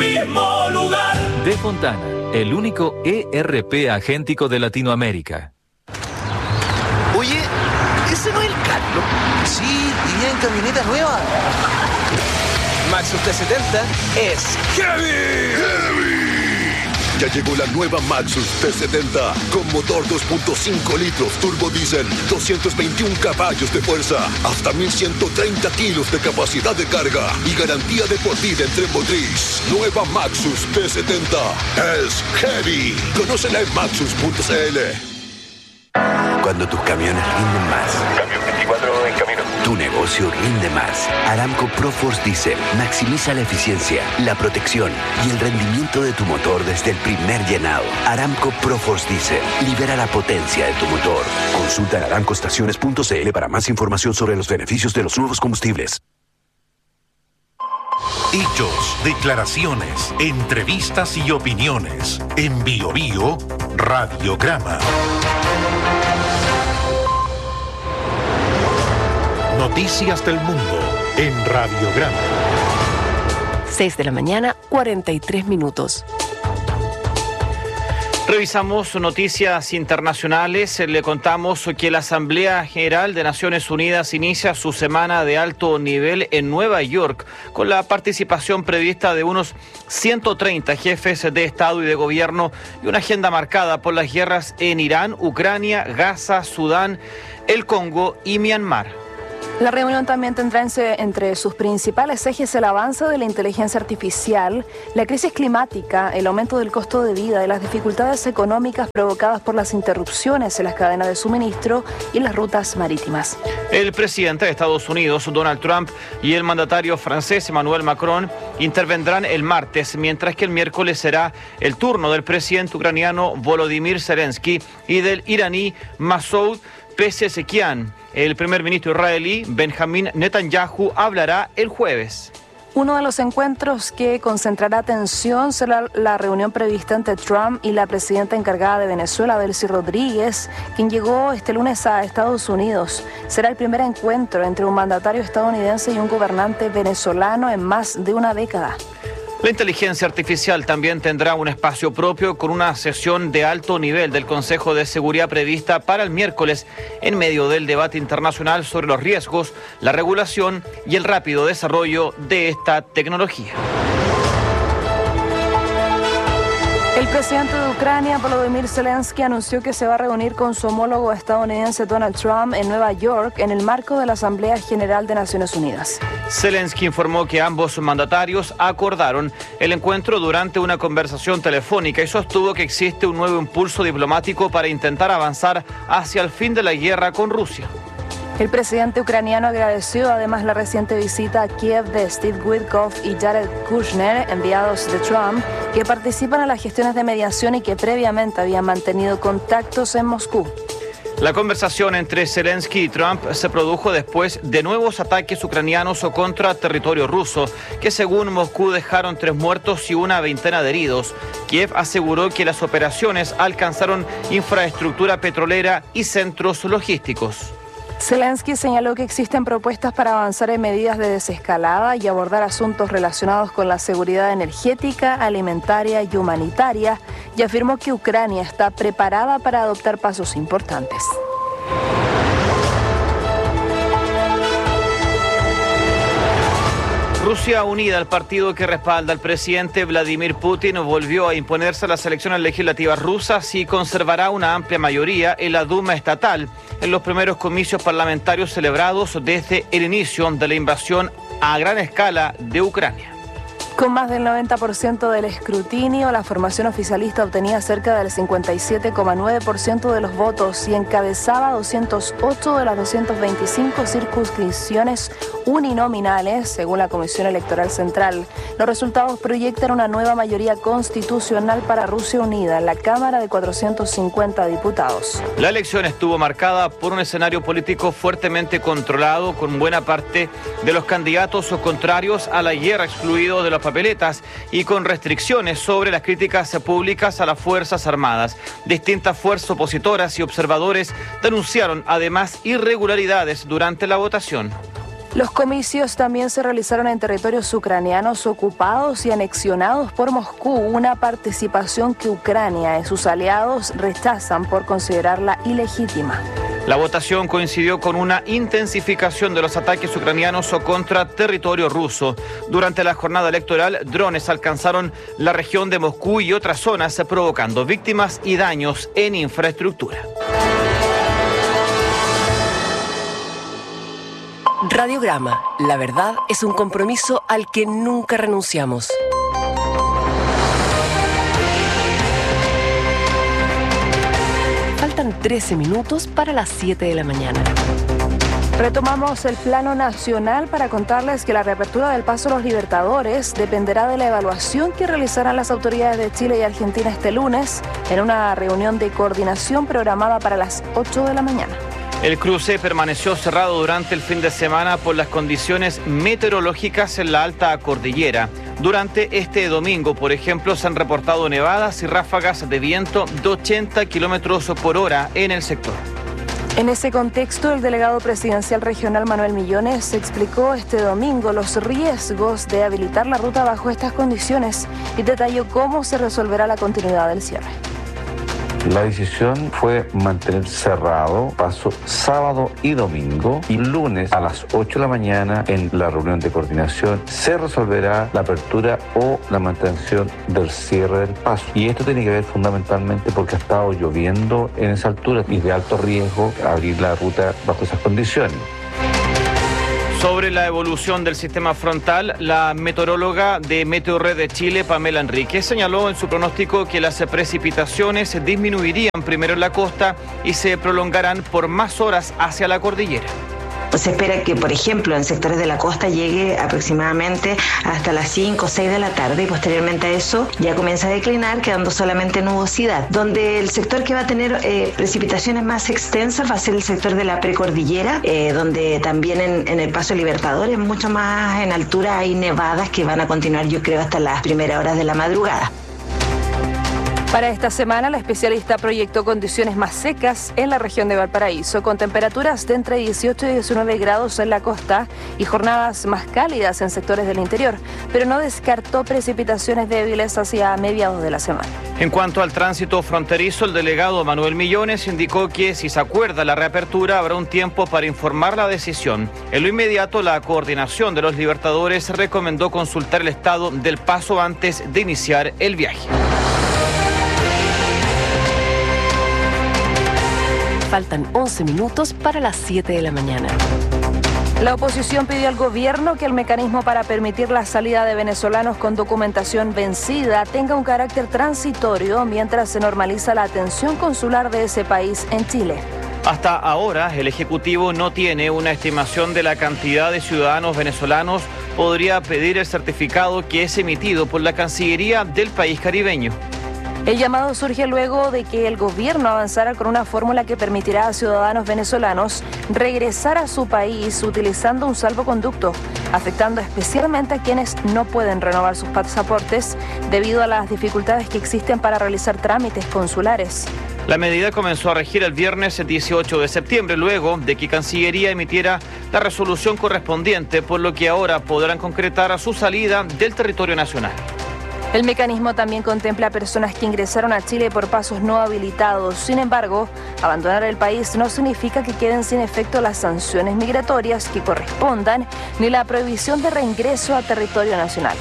mismo lugar. De Fontana, el único ERP agéntico de Latinoamérica. Oye, ¿ese no es el Carlos? Sí, iría en camioneta nueva. Maxus T70 es heavy. Ya llegó la nueva Maxus T70 con motor 2.5 litros turbo diésel, 221 caballos de fuerza, hasta 1130 kilos de capacidad de carga y garantía de por vida en tren motriz. Nueva Maxus T70 es heavy. Conócela en maxus.cl. Cuando tus camiones rinden más. Camión 24 en camino. Tu negocio rinde más. Aramco ProForce Diesel maximiza la eficiencia, la protección y el rendimiento de tu motor desde el primer llenado. Aramco ProForce Diesel libera la potencia de tu motor. Consulta en aramcoestaciones.cl para más información sobre los beneficios de los nuevos combustibles. Hechos, declaraciones, entrevistas y opiniones. En Bio Bio, Radiograma. Noticias del mundo en Radiograma. 6 de la mañana, 43 minutos. Revisamos noticias internacionales. Le contamos que la Asamblea General de Naciones Unidas inicia su semana de alto nivel en Nueva York, con la participación prevista de unos 130 jefes de Estado y de Gobierno y una agenda marcada por las guerras en Irán, Ucrania, Gaza, Sudán, el Congo y Myanmar. La reunión también tendrá entre sus principales ejes el avance de la inteligencia artificial, la crisis climática, el aumento del costo de vida y las dificultades económicas provocadas por las interrupciones en las cadenas de suministro y las rutas marítimas. El presidente de Estados Unidos, Donald Trump, y el mandatario francés, Emmanuel Macron, intervendrán el martes, mientras que el miércoles será el turno del presidente ucraniano Volodymyr Zelensky y del iraní Masoud Pezeshkian. El primer ministro israelí, Benjamin Netanyahu, hablará el jueves. Uno de los encuentros que concentrará atención será la reunión prevista entre Trump y la presidenta encargada de Venezuela, Delcy Rodríguez, quien llegó este lunes a Estados Unidos. Será el primer encuentro entre un mandatario estadounidense y un gobernante venezolano en más de una década. La inteligencia artificial también tendrá un espacio propio con una sesión de alto nivel del Consejo de Seguridad prevista para el miércoles en medio del debate internacional sobre los riesgos, la regulación y el rápido desarrollo de esta tecnología. El presidente de Ucrania, Volodymyr Zelensky, anunció que se va a reunir con su homólogo estadounidense Donald Trump en Nueva York en el marco de la Asamblea General de Naciones Unidas. Zelensky informó que ambos mandatarios acordaron el encuentro durante una conversación telefónica y sostuvo que existe un nuevo impulso diplomático para intentar avanzar hacia el fin de la guerra con Rusia. El presidente ucraniano agradeció además la reciente visita a Kiev de Steve Witkoff y Jared Kushner, enviados de Trump, que participan en las gestiones de mediación y que previamente habían mantenido contactos en Moscú. La conversación entre Zelensky y Trump se produjo después de nuevos ataques ucranianos contra territorio ruso, que según Moscú dejaron 3 muertos y una veintena de heridos. Kiev aseguró que las operaciones alcanzaron infraestructura petrolera y centros logísticos. Zelensky señaló que existen propuestas para avanzar en medidas de desescalada y abordar asuntos relacionados con la seguridad energética, alimentaria y humanitaria, y afirmó que Ucrania está preparada para adoptar pasos importantes. Rusia Unida, el partido que respalda al presidente Vladimir Putin, volvió a imponerse a las elecciones legislativas rusas y conservará una amplia mayoría en la Duma estatal en los primeros comicios parlamentarios celebrados desde el inicio de la invasión a gran escala de Ucrania. Con más del 90% del escrutinio, la formación oficialista obtenía cerca del 57,9% de los votos y encabezaba 208 de las 225 circunscripciones uninominales, según la Comisión Electoral Central. Los resultados proyectan una nueva mayoría constitucional para Rusia Unida en la Cámara de 450 diputados. La elección estuvo marcada por un escenario político fuertemente controlado, con buena parte de los candidatos contrarios a la guerra excluidos de las papeletas y con restricciones sobre las críticas públicas a las Fuerzas Armadas. Distintas fuerzas opositoras y observadores denunciaron además irregularidades durante la votación. Los comicios también se realizaron en territorios ucranianos ocupados y anexionados por Moscú, una participación que Ucrania y sus aliados rechazan por considerarla ilegítima. La votación coincidió con una intensificación de los ataques ucranianos contra territorio ruso. Durante la jornada electoral, drones alcanzaron la región de Moscú y otras zonas, provocando víctimas y daños en infraestructura. Radiograma. La verdad es un compromiso al que nunca renunciamos. Faltan 13 minutos para las 7 de la mañana. Retomamos el plano nacional para contarles que la reapertura del Paso a los Libertadores dependerá de la evaluación que realizarán las autoridades de Chile y Argentina este lunes en una reunión de coordinación programada para las 8 de la mañana. El cruce permaneció cerrado durante el fin de semana por las condiciones meteorológicas en la alta cordillera. Durante este domingo, por ejemplo, se han reportado nevadas y ráfagas de viento de 80 kilómetros por hora en el sector. En ese contexto, el delegado presidencial regional Manuel Millones explicó este domingo los riesgos de habilitar la ruta bajo estas condiciones y detalló cómo se resolverá la continuidad del cierre. La decisión fue mantener cerrado Paso sábado y domingo, y lunes a las 8 de la mañana en la reunión de coordinación se resolverá la apertura o la mantención del cierre del paso. Y esto tiene que ver fundamentalmente porque ha estado lloviendo en esa altura y de alto riesgo abrir la ruta bajo esas condiciones. Sobre la evolución del sistema frontal, la meteoróloga de Meteorred de Chile, Pamela Enríquez, señaló en su pronóstico que las precipitaciones disminuirían primero en la costa y se prolongarán por más horas hacia la cordillera. Se espera que, por ejemplo, en sectores de la costa llegue aproximadamente hasta las 5 o 6 de la tarde y posteriormente a eso ya comienza a declinar, quedando solamente nubosidad. Donde el sector que va a tener precipitaciones más extensas va a ser el sector de la precordillera, donde también en el Paso Libertadores, mucho más en altura, hay nevadas que van a continuar, yo creo, hasta las primeras horas de la madrugada. Para esta semana, la especialista proyectó condiciones más secas en la región de Valparaíso, con temperaturas de entre 18 y 19 grados en la costa y jornadas más cálidas en sectores del interior, pero no descartó precipitaciones débiles hacia mediados de la semana. En cuanto al tránsito fronterizo, el delegado Manuel Millones indicó que si se acuerda la reapertura habrá un tiempo para informar la decisión. En lo inmediato, la coordinación de los Libertadores recomendó consultar el estado del paso antes de iniciar el viaje. Faltan 11 minutos para las 7 de la mañana. La oposición pidió al gobierno que el mecanismo para permitir la salida de venezolanos con documentación vencida tenga un carácter transitorio mientras se normaliza la atención consular de ese país en Chile. Hasta ahora, el Ejecutivo no tiene una estimación de la cantidad de ciudadanos venezolanos que podría pedir el certificado que es emitido por la Cancillería del país caribeño. El llamado surge luego de que el gobierno avanzara con una fórmula que permitirá a ciudadanos venezolanos regresar a su país utilizando un salvoconducto, afectando especialmente a quienes no pueden renovar sus pasaportes debido a las dificultades que existen para realizar trámites consulares. La medida comenzó a regir el viernes 18 de septiembre, luego de que Cancillería emitiera la resolución correspondiente, por lo que ahora podrán concretar su salida del territorio nacional. El mecanismo también contempla a personas que ingresaron a Chile por pasos no habilitados. Sin embargo, abandonar el país no significa que queden sin efecto las sanciones migratorias que correspondan, ni la prohibición de reingreso a territorio nacional.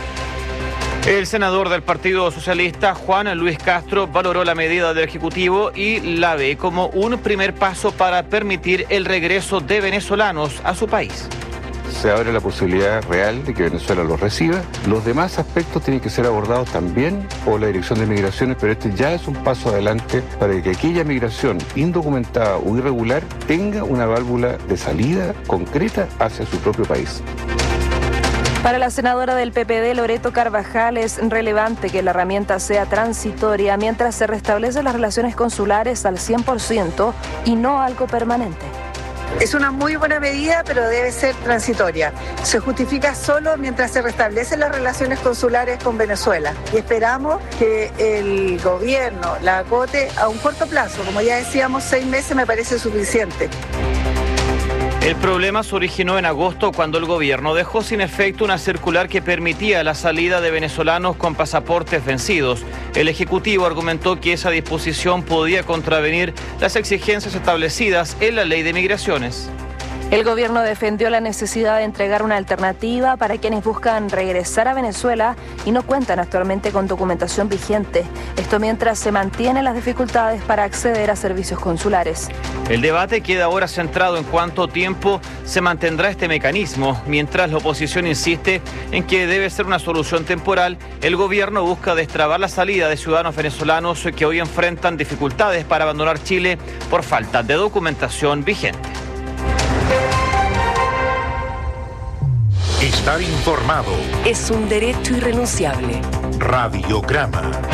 El senador del Partido Socialista, Juan Luis Castro, valoró la medida del Ejecutivo y la ve como un primer paso para permitir el regreso de venezolanos a su país. Se abre la posibilidad real de que Venezuela los reciba. Los demás aspectos tienen que ser abordados también por la Dirección de Migraciones, pero este ya es un paso adelante para que aquella migración indocumentada o irregular tenga una válvula de salida concreta hacia su propio país. Para la senadora del PPD, Loreto Carvajal, es relevante que la herramienta sea transitoria mientras se restablecen las relaciones consulares al 100% y no algo permanente. Es una muy buena medida, pero debe ser transitoria. Se justifica solo mientras se restablecen las relaciones consulares con Venezuela. Y esperamos que el gobierno la acote a un corto plazo. Como ya decíamos, 6 meses me parece suficiente. El problema se originó en agosto cuando el gobierno dejó sin efecto una circular que permitía la salida de venezolanos con pasaportes vencidos. El Ejecutivo argumentó que esa disposición podía contravenir las exigencias establecidas en la Ley de Migraciones. El gobierno defendió la necesidad de entregar una alternativa para quienes buscan regresar a Venezuela y no cuentan actualmente con documentación vigente. Esto mientras se mantienen las dificultades para acceder a servicios consulares. El debate queda ahora centrado en cuánto tiempo se mantendrá este mecanismo. Mientras la oposición insiste en que debe ser una solución temporal, el gobierno busca destrabar la salida de ciudadanos venezolanos que hoy enfrentan dificultades para abandonar Chile por falta de documentación vigente. Estar informado es un derecho irrenunciable. Radiograma.